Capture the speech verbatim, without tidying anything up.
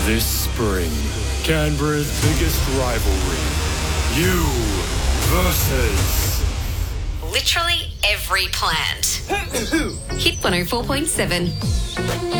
This spring, Canberra's biggest rivalry. You versus... Literally every plant. Hit one oh four point seven.